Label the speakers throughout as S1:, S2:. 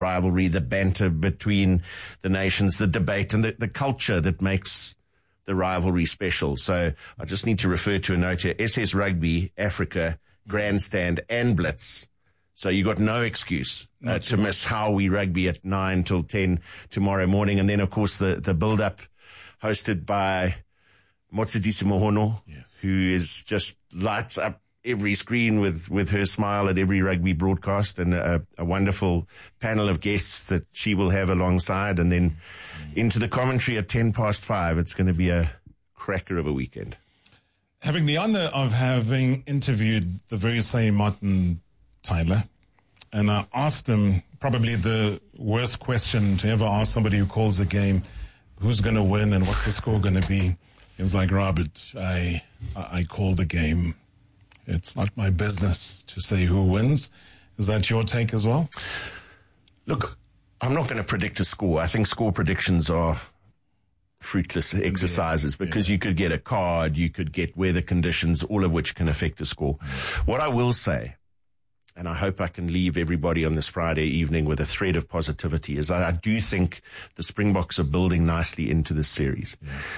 S1: rivalry, the banter between the nations, the debate, and the culture that makes the rivalry special. So I just need to refer to a note here. SS Rugby, Africa, Grandstand, and Blitz. So you got no excuse to miss How We Rugby at 9 till 10 tomorrow morning. And then, of course, the build-up hosted by Motsidisi Mohono, who is just lights up every screen with her smile at every rugby broadcast, and a wonderful panel of guests that she will have alongside. And then into the commentary at 5:10. It's going to be a cracker of a weekend.
S2: Having the honor of having interviewed the very same Martin Tyler, and I asked him probably the worst question to ever ask somebody who calls a game: who's going to win and what's the score going to be? He was like, Robert, I called the game. It's not my business to say who wins. Is that your take as well?
S1: Look, I'm not going to predict a score. I think score predictions are fruitless exercises because you could get a card, you could get weather conditions, all of which can affect a score. What I will say, and I hope I can leave everybody on this Friday evening with a thread of positivity, is I do think the Springboks are building nicely into this series.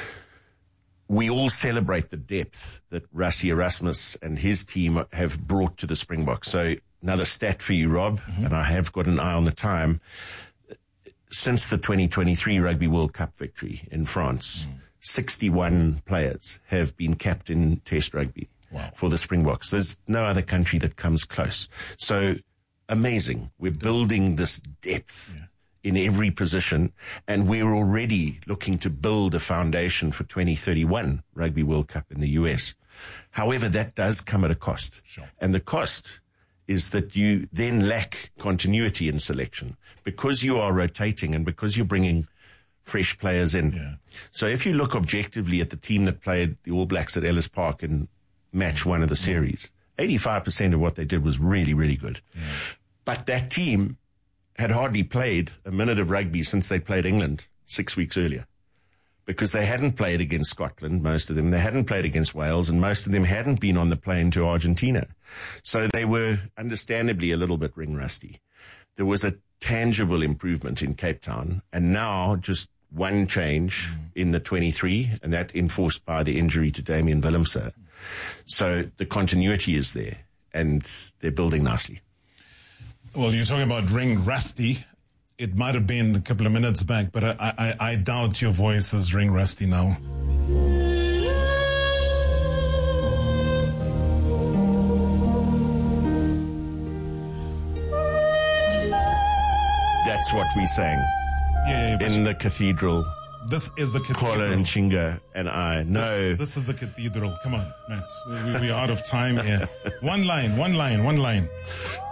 S1: We all celebrate the depth that Rassie Erasmus and his team have brought to the Springboks. So another stat for you, Rob, and I have got an eye on the time. Since the 2023 Rugby World Cup victory in France, 61 players have been capped in Test rugby for the Springboks. There's no other country that comes close. So amazing. We're building this depth in every position, and we're already looking to build a foundation for 2031 Rugby World Cup in the US. However, that does come at a cost. And the cost is that you then lack continuity in selection because you are rotating and because you're bringing fresh players in. So if you look objectively at the team that played the All Blacks at Ellis Park in match one of the series, 85% of what they did was really, really good. But that team had hardly played a minute of rugby since they played England 6 weeks earlier, because they hadn't played against Scotland, most of them. They hadn't played against Wales, and most of them hadn't been on the plane to Argentina. So they were understandably a little bit ring rusty. There was a tangible improvement in Cape Town, and now just one change in the 23, and that enforced by the injury to Damian Willemse. So the continuity is there, and they're building nicely.
S2: Well, you're talking about ring rusty. It might have been a couple of minutes back, but I doubt your voice is ring rusty now.
S1: That's what we sang in the cathedral.
S2: This is the cathedral.
S1: Kola and Chinga and I. No.
S2: This is the cathedral. Come on, Matt. We are out of time here. One line.